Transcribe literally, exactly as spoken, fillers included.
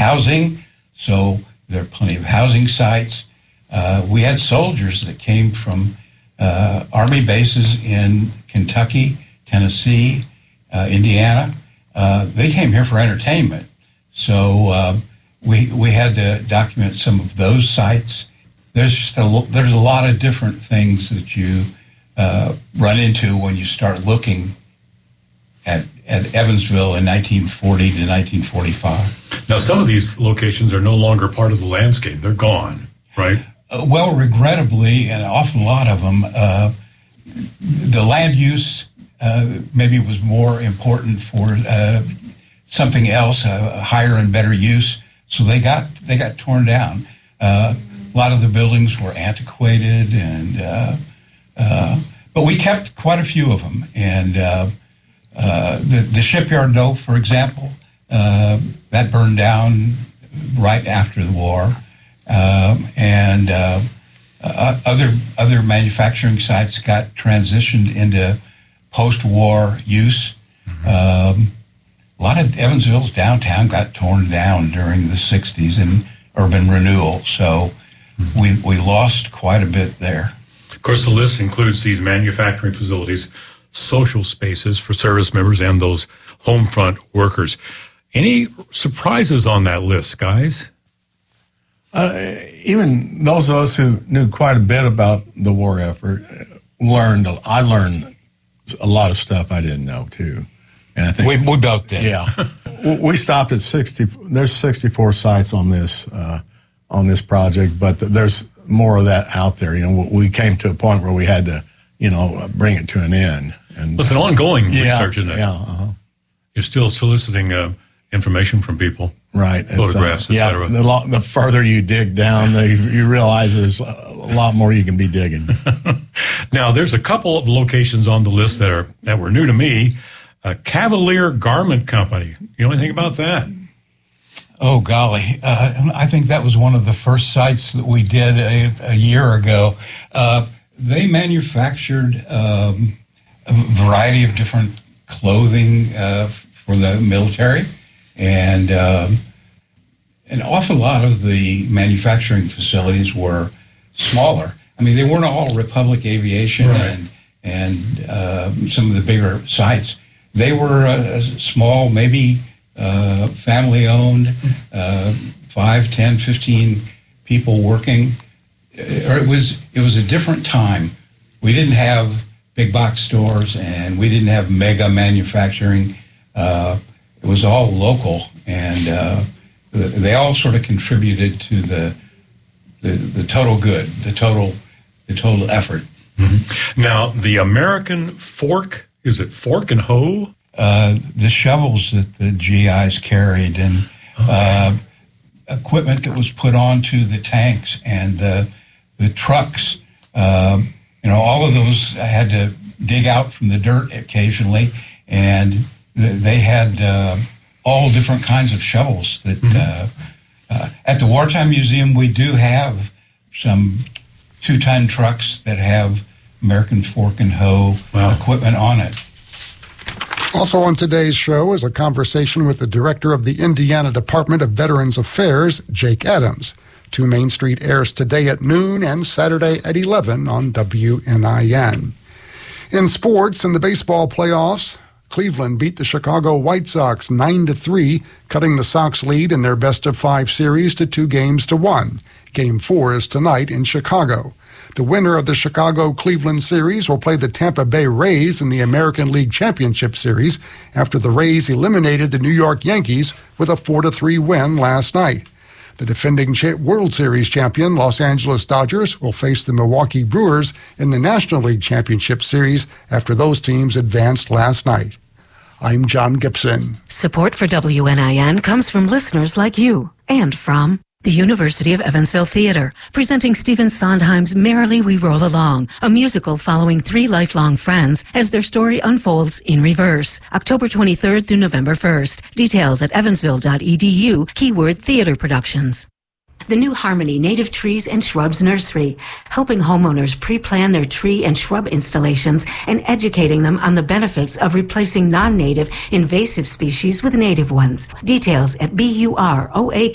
housing, so there are plenty of housing sites. Uh, we had soldiers that came from uh, Army bases in Kentucky, Tennessee, uh, Indiana. Uh, they came here for entertainment. So uh, we we had to document some of those sites. There's just a, there's a lot of different things that you uh, run into when you start looking at, at Evansville in nineteen forty to nineteen forty-five. Now, some of these locations are no longer part of the landscape. They're gone, right? Uh, well, regrettably, an awful lot of them, uh, the land use uh, maybe was more important for uh, something else, a higher and better use. So they got they got torn down. Uh, a lot of the buildings were antiquated, and uh, uh, but we kept quite a few of them. And uh, uh, the the Shipyard Doe, for example, uh, that burned down right after the war. Um, and uh, uh, other other manufacturing sites got transitioned into post-war use. Mm-hmm. Um, a lot of Evansville's downtown got torn down during the sixties in urban renewal, so mm-hmm. we we lost quite a bit there. Of course, the list includes these manufacturing facilities, social spaces for service members, and those home front workers. Any surprises on that list, guys? Uh, even those of us who knew quite a bit about the war effort learned. I learned a lot of stuff I didn't know too, and I think we, we both did. Yeah, we stopped at sixty. There's sixty-four sites on this uh, on this project, but there's more of that out there. You know, we came to a point where we had to, you know, bring it to an end. And it's an ongoing yeah, research, isn't it? Yeah, uh-huh. You're still soliciting uh, information from people. Right. Photographs, uh, et yeah, cetera. The, lo- the further you dig down, the, you realize there's a lot more you can be digging. Now, there's a couple of locations on the list that are that were new to me. Uh, Cavalier Garment Company. You know anything about that? Oh, golly. Uh, I think that was one of the first sites that we did a, a year ago. Uh, they manufactured um, a variety of different clothing uh, for the military. And um, an awful lot of the manufacturing facilities were smaller. I mean, they weren't all Republic Aviation right. and and uh, some of the bigger sites. They were uh, small, maybe uh, family-owned, uh, five, ten, fifteen people working. Or it was it was a different time. We didn't have big box stores, and we didn't have mega manufacturing. Uh, It was all local, and uh, they all sort of contributed to the, the the total good, the total the total effort. Mm-hmm. Now, the American Fork, is it Fork and Hoe? Uh, the shovels that the G Is carried, and okay. uh, equipment that was put onto the tanks and the the trucks. Uh, you know, all of those I had to dig out from the dirt occasionally, and they had uh, all different kinds of shovels that mm-hmm. uh, uh, at the Wartime Museum, we do have some two-ton trucks that have American Fork and Hoe wow. equipment on it. Also on today's show is a conversation with the director of the Indiana Department of Veterans Affairs, Jake Adams. Two Main Street airs today at noon and Saturday at eleven on W N I N. In sports, in the baseball playoffs, Cleveland beat the Chicago White Sox nine to three, cutting the Sox lead in their best-of-five series to two games to one. Game four is tonight in Chicago. The winner of the Chicago-Cleveland series will play the Tampa Bay Rays in the American League Championship Series after the Rays eliminated the New York Yankees with a four to three win last night. The defending World Series champion Los Angeles Dodgers will face the Milwaukee Brewers in the National League Championship Series after those teams advanced last night. I'm John Gibson. Support for W N I N comes from listeners like you and from the University of Evansville Theater, presenting Stephen Sondheim's Merrily We Roll Along, a musical following three lifelong friends as their story unfolds in reverse. October twenty-third through November first. Details at evansville dot e d u, keyword theater productions. The New Harmony Native Trees and Shrubs Nursery, helping homeowners pre-plan their tree and shrub installations and educating them on the benefits of replacing non-native invasive species with native ones. Details at B U R O A